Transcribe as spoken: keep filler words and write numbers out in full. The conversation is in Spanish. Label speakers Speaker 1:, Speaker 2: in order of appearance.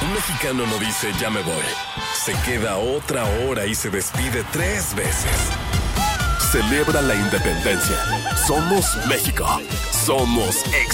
Speaker 1: Un mexicano no dice ya me voy. Se queda otra hora y se despide tres veces. Celebra la independencia. Somos México. Somos ex.